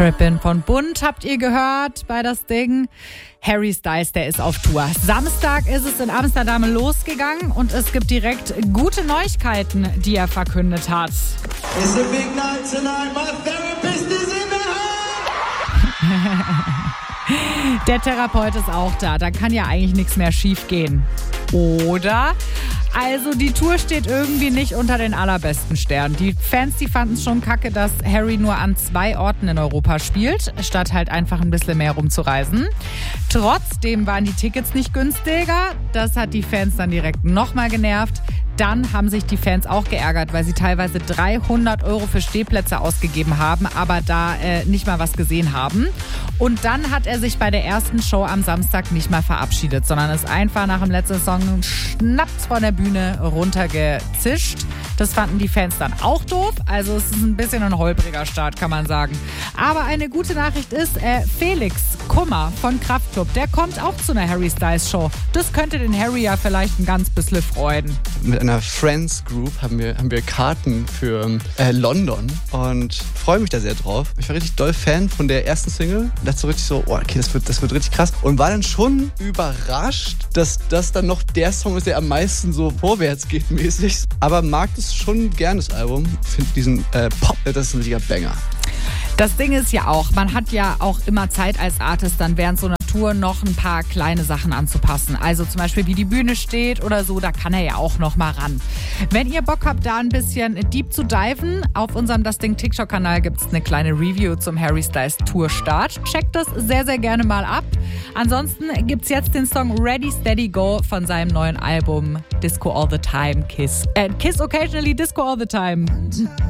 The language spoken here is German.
Trippin' von Bund habt ihr gehört bei das Ding. Harry Styles, der ist auf Tour. Samstag ist es in Amsterdam losgegangen und es gibt direkt gute Neuigkeiten, die er verkündet hat. It's a big night tonight. My therapist is in the house. Der Therapeut ist auch da. Da kann ja eigentlich nichts mehr schief gehen. Oder? Also die Tour steht irgendwie nicht unter den allerbesten Sternen. Die Fans, die fanden es schon kacke, dass Harry nur an 2 Orten in Europa spielt, statt halt einfach ein bisschen mehr rumzureisen. Trotzdem waren die Tickets nicht günstiger. Das hat die Fans dann direkt nochmal genervt. Dann haben sich die Fans auch geärgert, weil sie teilweise 300 € für Stehplätze ausgegeben haben, aber da nicht mal was gesehen haben. Und dann hat er sich bei der ersten Show am Samstag nicht mal verabschiedet, sondern ist einfach nach dem letzten Song schnappt von der Bühne runtergezischt. Das fanden die Fans dann auch doof. Also es ist ein bisschen ein holpriger Start, kann man sagen. Aber eine gute Nachricht ist, Felix Kummer von Kraftklub, der kommt auch zu einer Harry Styles Show. Das könnte den Harry ja vielleicht ein ganz bisschen freuen. Mit einer Friends Group haben wir Karten für London und freue mich da sehr drauf. Ich war richtig doll Fan von der ersten Single. Dachte so richtig so, oh, okay, das wird richtig krass. Und war dann schon überrascht, dass das dann noch der Song ist, der am meisten so vorwärts geht mäßig. Aber mag das schon gern, das Album. Finde diesen Pop, das ist ein richtiger Banger. Das Ding ist ja auch, man hat ja auch immer Zeit als Artist dann während so einer Tour noch ein paar kleine Sachen anzupassen. Also zum Beispiel wie die Bühne steht oder so, da kann er ja auch noch mal ran. Wenn ihr Bock habt, da ein bisschen deep zu diven, auf unserem Das Ding TikTok-Kanal gibt es eine kleine Review zum Harry Styles Tour-Start. Checkt das sehr, sehr gerne mal ab. Ansonsten gibt es jetzt den Song Ready, Steady, Go von seinem neuen Album Disco All the Time, Kiss. Kiss Occasionally, Disco All the Time.